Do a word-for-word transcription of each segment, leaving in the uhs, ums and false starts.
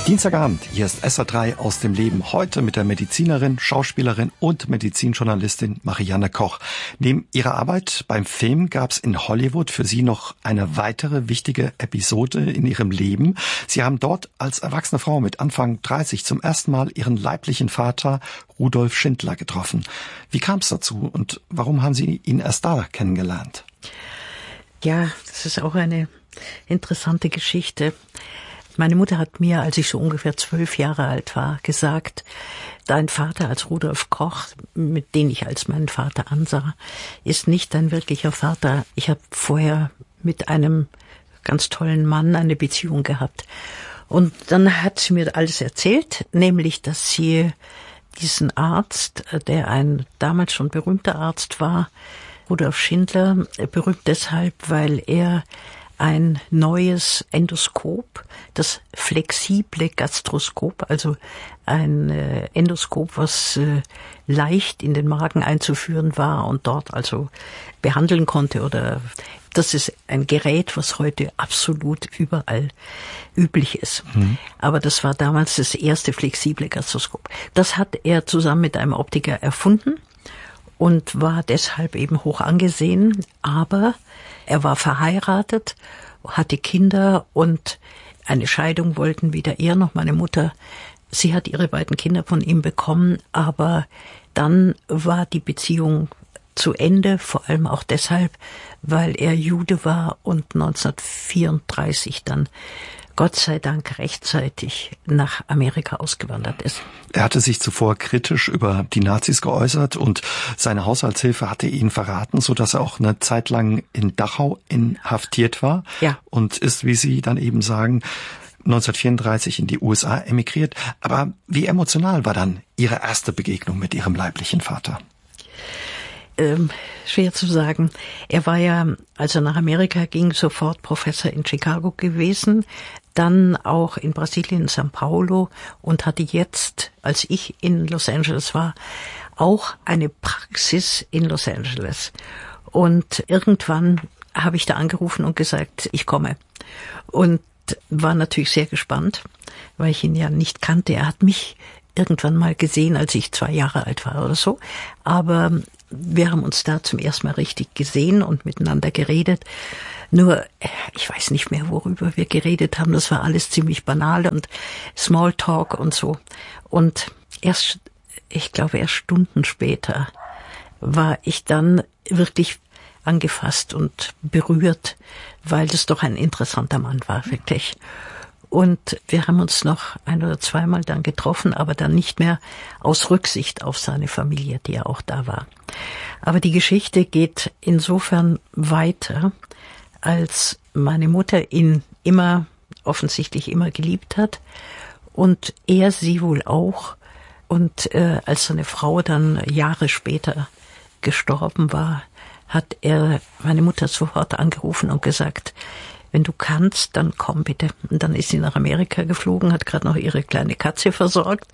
Dienstagabend, hier ist S R drei aus dem Leben. Heute mit der Medizinerin, Schauspielerin und Medizinjournalistin Marianne Koch. Neben ihrer Arbeit beim Film gab es in Hollywood für sie noch eine weitere wichtige Episode in ihrem Leben. Sie haben dort als erwachsene Frau mit Anfang dreißig zum ersten Mal ihren leiblichen Vater Rudolf Schindler getroffen. Wie kam es dazu und warum haben Sie ihn erst da kennengelernt? Ja, das ist auch eine interessante Geschichte. Meine Mutter hat mir, als ich so ungefähr zwölf Jahre alt war, gesagt, dein Vater als Rudolf Koch, mit dem ich als meinen Vater ansah, ist nicht dein wirklicher Vater. Ich habe vorher mit einem ganz tollen Mann eine Beziehung gehabt. Und dann hat sie mir alles erzählt, nämlich, dass sie diesen Arzt, der ein damals schon berühmter Arzt war, Rudolf Schindler, berühmt deshalb, weil er ein neues Endoskop, das flexible Gastroskop, also ein äh, Endoskop, was äh, leicht in den Magen einzuführen war und dort also behandeln konnte. Oder das ist ein Gerät, was heute absolut überall üblich ist. Mhm. Aber das war damals das erste flexible Gastroskop. Das hat er zusammen mit einem Optiker erfunden und war deshalb eben hoch angesehen, aber er war verheiratet, hatte Kinder und eine Scheidung wollten weder er noch meine Mutter. Sie hat ihre beiden Kinder von ihm bekommen, aber dann war die Beziehung zu Ende, vor allem auch deshalb, weil er Jude war und neunzehnhundertvierunddreißig dann Gott sei Dank rechtzeitig nach Amerika ausgewandert ist. Er hatte sich zuvor kritisch über die Nazis geäußert und seine Haushaltshilfe hatte ihn verraten, sodass er auch eine Zeit lang in Dachau inhaftiert war. Ja. Und ist, wie Sie dann eben sagen, neunzehnhundertvierunddreißig in die U S A emigriert. Aber wie emotional war dann Ihre erste Begegnung mit Ihrem leiblichen Vater? Ähm, schwer zu sagen. Er war ja, als er nach Amerika ging, sofort Professor in Chicago gewesen, dann auch in Brasilien, in São Paulo und hatte jetzt, als ich in Los Angeles war, auch eine Praxis in Los Angeles. Und irgendwann habe ich da angerufen und gesagt, ich komme. Und war natürlich sehr gespannt, weil ich ihn ja nicht kannte. Er hat mich irgendwann mal gesehen, als ich zwei Jahre alt war oder so. Aber wir haben uns da zum ersten Mal richtig gesehen und miteinander geredet. Nur, ich weiß nicht mehr, worüber wir geredet haben. Das war alles ziemlich banal und Smalltalk und so. Und erst, ich glaube, erst Stunden später war ich dann wirklich angefasst und berührt, weil das doch ein interessanter Mann war, wirklich. Und wir haben uns noch ein oder zweimal dann getroffen, aber dann nicht mehr aus Rücksicht auf seine Familie, die ja auch da war. Aber die Geschichte geht insofern weiter, als meine Mutter ihn immer, offensichtlich immer geliebt hat und er sie wohl auch. Und äh, als seine Frau dann Jahre später gestorben war, hat er meine Mutter sofort angerufen und gesagt, wenn du kannst, dann komm bitte. Und dann ist sie nach Amerika geflogen, hat gerade noch ihre kleine Katze versorgt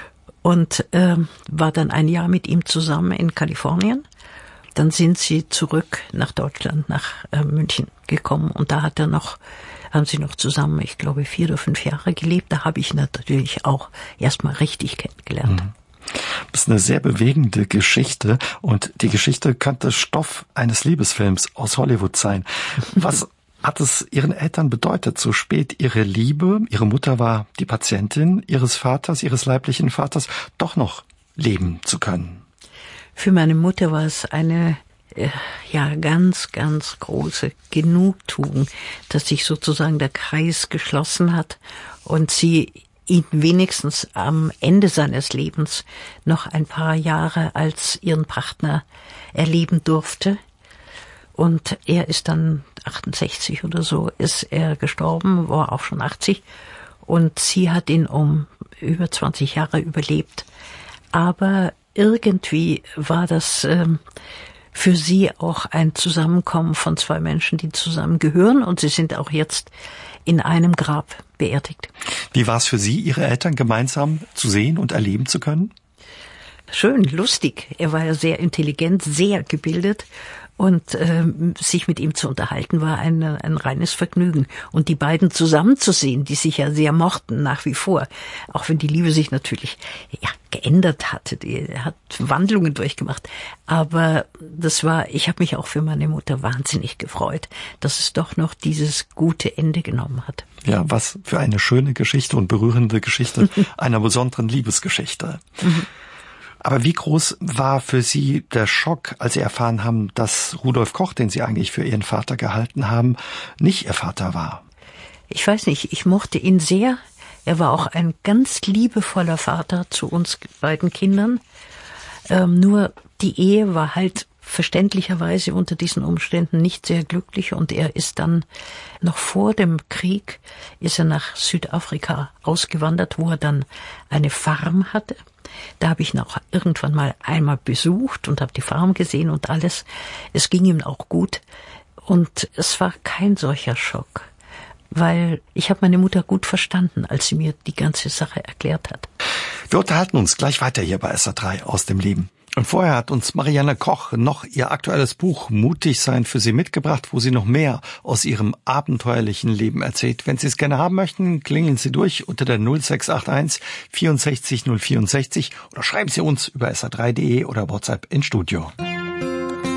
und äh, war dann ein Jahr mit ihm zusammen in Kalifornien. Dann sind sie zurück nach Deutschland, nach äh, München gekommen und da hat er noch, haben sie noch zusammen, ich glaube, vier oder fünf Jahre gelebt. Da habe ich ihn natürlich auch erstmal richtig kennengelernt. Mhm. Das ist eine sehr bewegende Geschichte und die Geschichte könnte Stoff eines Liebesfilms aus Hollywood sein. Was hat es Ihren Eltern bedeutet, so spät ihre Liebe, Ihre Mutter war die Patientin Ihres Vaters, Ihres leiblichen Vaters, doch noch leben zu können? Für meine Mutter war es eine äh, ja ganz, ganz große Genugtuung, dass sich sozusagen der Kreis geschlossen hat und sie ihn wenigstens am Ende seines Lebens noch ein paar Jahre als ihren Partner erleben durfte. Und er ist dann achtundsechzig oder so, ist er gestorben, war auch schon achtzig. Und sie hat ihn um über zwanzig Jahre überlebt. Aber irgendwie war das ähm, für sie auch ein Zusammenkommen von zwei Menschen, die zusammengehören. Und sie sind auch jetzt in einem Grab beerdigt. Wie war es für Sie, Ihre Eltern gemeinsam zu sehen und erleben zu können? schön, lustig. Er war ja sehr intelligent, sehr gebildet. Und ähm, sich mit ihm zu unterhalten, war ein, ein reines Vergnügen. Und die beiden zusammenzusehen, die sich ja sehr mochten nach wie vor, auch wenn die Liebe sich natürlich ja geändert hatte, die hat Wandlungen durchgemacht. Aber das war, ich habe mich auch für meine Mutter wahnsinnig gefreut, dass es doch noch dieses gute Ende genommen hat. Ja, was für eine schöne Geschichte und berührende Geschichte einer besonderen Liebesgeschichte. Mhm. Aber wie groß war für Sie der Schock, als Sie erfahren haben, dass Rudolf Koch, den Sie eigentlich für Ihren Vater gehalten haben, nicht Ihr Vater war? Ich weiß nicht, ich mochte ihn sehr. Er war auch ein ganz liebevoller Vater zu uns beiden Kindern. Ähm, nur die Ehe war halt verständlicherweise unter diesen Umständen nicht sehr glücklich und er ist dann noch vor dem Krieg ist er nach Südafrika ausgewandert, wo er dann eine Farm hatte. Da habe ich ihn auch irgendwann mal einmal besucht und habe die Farm gesehen und alles. Es ging ihm auch gut und es war kein solcher Schock, weil ich habe meine Mutter gut verstanden, als sie mir die ganze Sache erklärt hat. Wir unterhalten uns gleich weiter hier bei S R drei aus dem Leben. Und vorher hat uns Marianne Koch noch ihr aktuelles Buch Mutig sein für Sie mitgebracht, wo sie noch mehr aus ihrem abenteuerlichen Leben erzählt. Wenn Sie es gerne haben möchten, klingeln Sie durch unter der null sechs acht eins vierundsechzig null vierundsechzig oder schreiben Sie uns über S R drei punkt de oder WhatsApp ins Studio.